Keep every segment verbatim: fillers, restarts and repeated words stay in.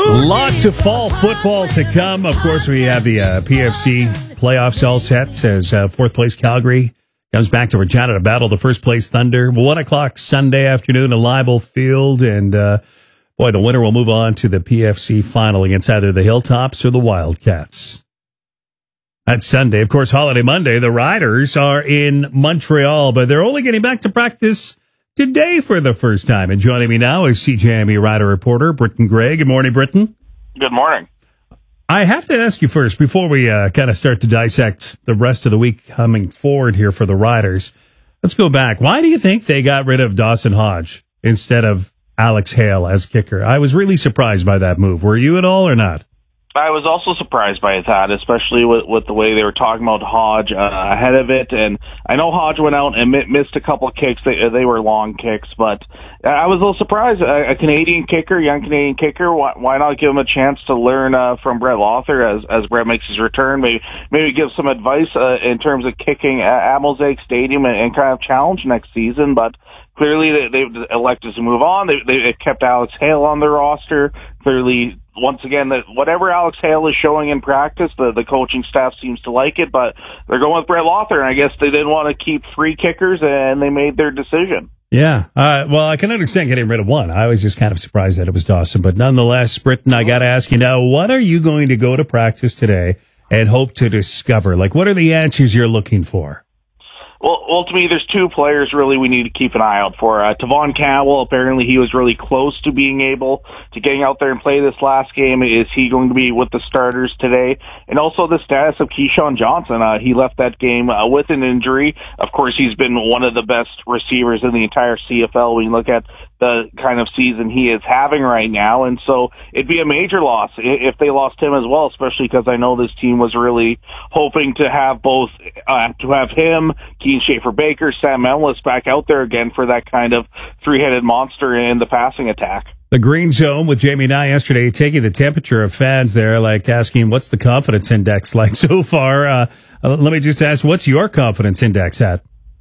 Lots of fall football to come. Of course, we have the uh, P F C playoffs all set as uh, fourth place Calgary comes back to Regina to battle the first place Thunder. One o'clock Sunday afternoon at Leibel Field. And uh, boy, the winner will move on to the P F C final against either the Hilltops or the Wildcats. That's Sunday. Of course, Holiday Monday, the Riders are in Montreal, but they're only getting back to practice today for the first time. And joining me now is C J M E Rider reporter Britton Gray. Good morning, Britton. Good morning. I have to ask you first, before we uh, kind of start to dissect the rest of the week coming forward here for the Riders, let's go back. Why do you think they got rid of Dawson Hodge instead of Alex Hale as kicker? I was really surprised by that move. Were you at all or not? I was also surprised by that, especially with, with the way they were talking about Hodge uh, ahead of it. And I know Hodge went out and missed a couple of kicks. They, they were long kicks, but I was a little surprised. A, a Canadian kicker, young Canadian kicker, why, why not give him a chance to learn uh, from Brett Lawther as, as Brett makes his return? Maybe, maybe give some advice uh, in terms of kicking at, at Mosaic Stadium and, and kind of challenge next season. But clearly they, they've elected to move on. They, they kept Alex Hale on their roster. Clearly, once again, that whatever Alex Hale is showing in practice, the, the coaching staff seems to like it, but they're going with Brett Lawther, and I guess they didn't want to keep three kickers, and they made their decision. Yeah, uh, well, I can understand getting rid of one. I was just kind of surprised that it was Dawson, but nonetheless, Britton, I got to ask you now, what are you going to go to practice today and hope to discover? Like, what are the answers you're looking for? Well, well, to me, there's two players really we need to keep an eye out for. Uh, Tavon Campbell, apparently he was really close to being able to getting out there and play this last game. Is he going to be with the starters today? And also the status of Keyshawn Johnson. Uh, he left that game uh, with an injury. Of course, he's been one of the best receivers in the entire C F L when you look at the kind of season he is having right now. And so it'd be a major loss if they lost him as well, especially because I know this team was really hoping to have both, uh, to have him, Keane Schaefer-Baker, Sam Ellis back out there again for that kind of three-headed monster in the passing attack. The Green Zone with Jamie Nye yesterday, taking the temperature of fans there, like asking what's the confidence index like so far. Uh, let me just ask, what's your confidence index at?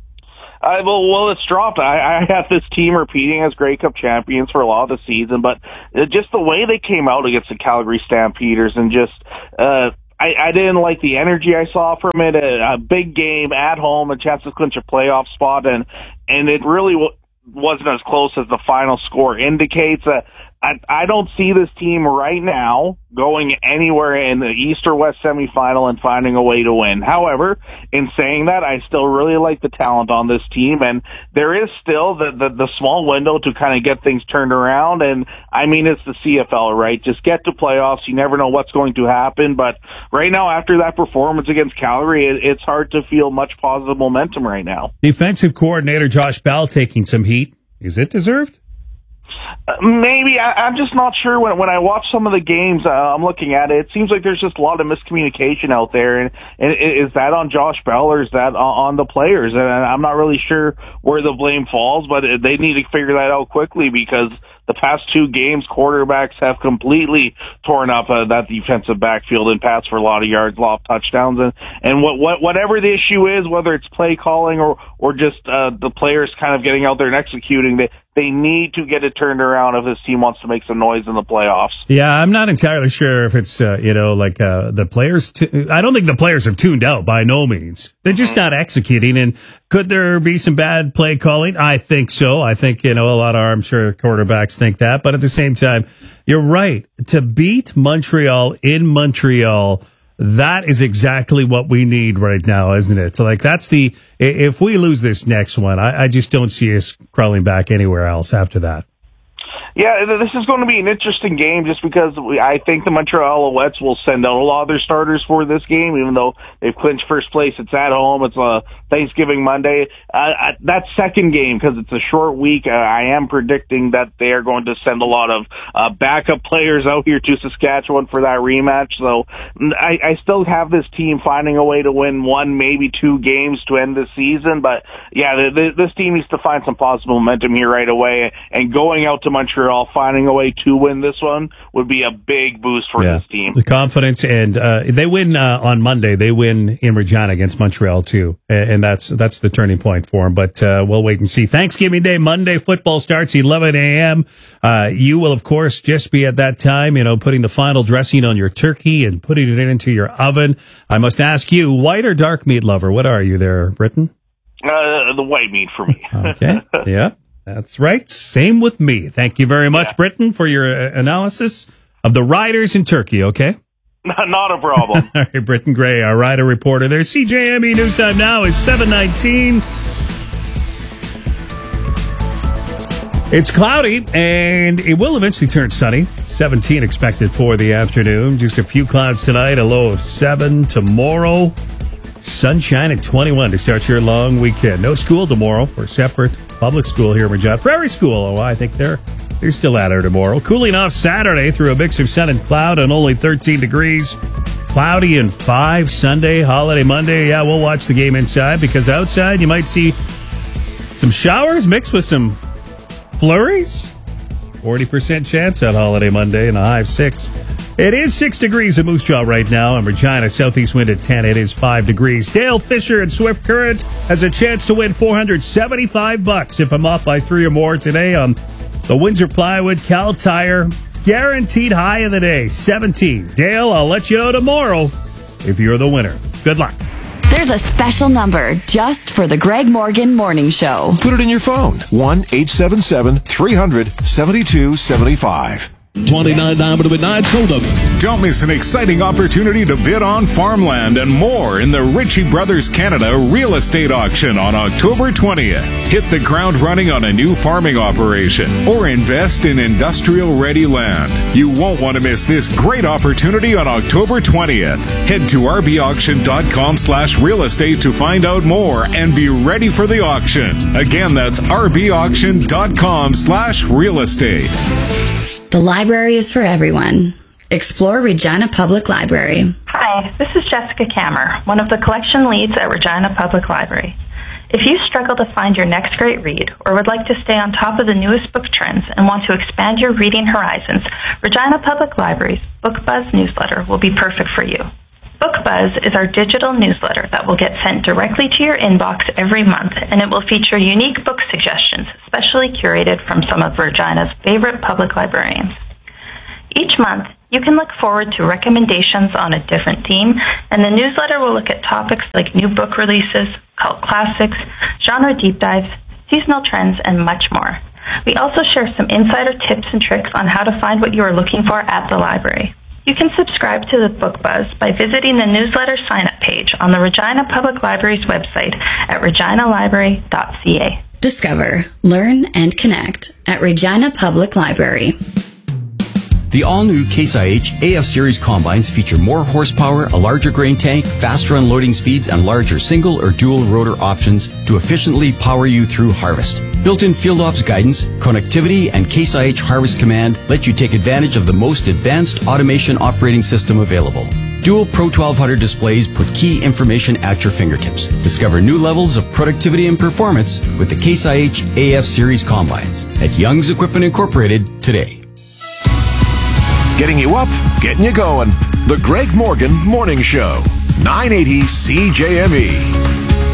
Uh, well, well, it's dropped. I, I have this team repeating as Grey Cup champions for a lot of the season, but just the way they came out against the Calgary Stampeders and just, uh, I, I didn't like the energy I saw from it. A, a big game at home, a chance to clinch a playoff spot, and, and it really w- wasn't as close as the final score indicates. Uh, I, I don't see this team right now going anywhere in the East or West semifinal and finding a way to win. However, in saying that, I still really like the talent on this team, and there is still the, the, the small window to kind of get things turned around. And I mean, it's the C F L, right? Just get to playoffs. You never know what's going to happen. But right now, after that performance against Calgary, it, it's hard to feel much positive momentum right now. Defensive coordinator Josh Bell taking some heat. Is it deserved? Uh, maybe. I, I'm just not sure. When when I watch some of the games, uh, I'm looking at it, it seems like there's just a lot of miscommunication out there. And, and is that on Josh Bell or is that on, on the players? And I'm not really sure where the blame falls, but they need to figure that out quickly because the past two games, quarterbacks have completely torn up uh, that defensive backfield and passed for a lot of yards, a lot of touchdowns. And, and what, what, whatever the issue is, whether it's play calling or, or just uh, the players kind of getting out there and executing, they, they need to get it turned around if this team wants to make some noise in the playoffs. Yeah, I'm not entirely sure if it's, uh, you know, like uh, the players. T- I don't think the players have tuned out by no means. They're just mm-hmm. not executing. And could there be some bad play calling? I think so. I think, you know, a lot of, I'm sure, quarterbacks think that. But at the same time, you're right. To beat Montreal in Montreal, that is exactly what we need right now, isn't it? So, like, that's the, if we lose this next one, I, I just don't see us crawling back anywhere else after that. Yeah, this is going to be an interesting game just because we, I think the Montreal Alouettes will send out a lot of their starters for this game, even though they've clinched first place. It's at home. It's a Thanksgiving Monday. Uh, that second game, because it's a short week, uh, I am predicting that they are going to send a lot of uh, backup players out here to Saskatchewan for that rematch. So I, I still have this team finding a way to win one, maybe two games to end the season. But, yeah, the, the, this team needs to find some positive momentum here right away. And going out to Montreal Montreal finding a way to win this one would be a big boost for yeah. this team. The confidence, and uh, they win uh, on Monday. They win in Regina against Montreal too, and that's that's the turning point for them. But uh, we'll wait and see. Thanksgiving Day, Monday, football starts eleven a.m. Uh, you will, of course, just be at that time, you know, putting the final dressing on your turkey and putting it into your oven. I must ask you, white or dark meat lover? What are you there, Britton? Uh, the white meat for me. Okay. Yeah, that's right. Same with me. Thank you very much, yeah. Britton, for your uh, analysis of the Riders in Turkey, okay? Not a problem. All right, Britton Gray, our Rider reporter there. C J M E News Time now is seven nineteen. It's cloudy, and it will eventually turn sunny. seventeen expected for the afternoon. Just a few clouds tonight, a low of seven tomorrow. Sunshine at twenty-one to start your long weekend. No school tomorrow for separate public school here in Regina. Prairie School, oh, I think they're, they're still at her tomorrow. Cooling off Saturday through a mix of sun and cloud and only thirteen degrees. Cloudy and five Sunday, holiday Monday. Yeah, we'll watch the game inside because outside you might see some showers mixed with some flurries. forty percent chance on holiday Monday and a high of six. It is six degrees at Moose Jaw right now. In Regina, southeast wind at ten. It is five degrees. Dale Fisher and Swift Current has a chance to win four hundred seventy-five bucks if I'm off by three or more today on the Windsor Plywood Cal Tire. Guaranteed high of the day, seventeen. Dale, I'll let you know tomorrow if you're the winner. Good luck. There's a special number just for the Greg Morgan Morning Show. Put it in your phone. one eight seven seven, three hundred, seventy-two seventy-five. twenty-nine Diamond Midnight sold up. Don't miss an exciting opportunity to bid on farmland and more in the Ritchie Brothers Canada Real Estate Auction on October twentieth. Hit the ground running on a new farming operation or invest in industrial-ready land. You won't want to miss this great opportunity on October twentieth. Head to rbauction.com slash real estate to find out more and be ready for the auction. Again, that's rbauction.com slash real estate. The library is for everyone. Explore Regina Public Library. Hi, this is Jessica Kammer, one of the collection leads at Regina Public Library. If you struggle to find your next great read or would like to stay on top of the newest book trends and want to expand your reading horizons, Regina Public Library's Book Buzz newsletter will be perfect for you. Book Buzz is our digital newsletter that will get sent directly to your inbox every month, and it will feature unique book suggestions, specially curated from some of Regina's favorite public librarians. Each month, you can look forward to recommendations on a different theme, and the newsletter will look at topics like new book releases, cult classics, genre deep dives, seasonal trends, and much more. We also share some insider tips and tricks on how to find what you are looking for at the library. You can subscribe to the Book Buzz by visiting the newsletter sign-up page on the Regina Public Library's website at regina library dot c a. Discover, learn, and connect at Regina Public Library. The all-new Case I H A F Series combines feature more horsepower, a larger grain tank, faster unloading speeds, and larger single or dual rotor options to efficiently power you through harvest. Built-in field ops guidance, connectivity, and Case I H Harvest Command let you take advantage of the most advanced automation operating system available. Dual Pro twelve hundred displays put key information at your fingertips. Discover new levels of productivity and performance with the Case I H A F Series combines at Young's Equipment Incorporated today. Getting you up, getting you going. The Greg Morgan Morning Show. nine eighty C J M E.